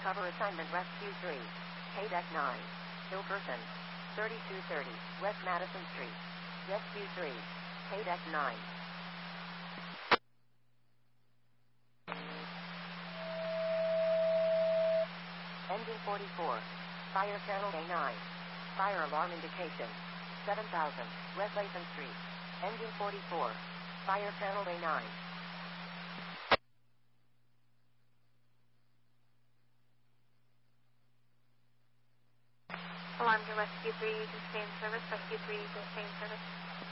Cover assignment Rescue 3. K-Deck 9. Hilkerson. 3230 West Madison Street. Rescue 3. K-Deck 9. Engine 44. Fire channel A9. Fire alarm indication. 7000 West Latham Street. Engine 44. Fire channel A9. Alarm to Rescue 3, you can stay in service. Rescue 3, you can stay in service.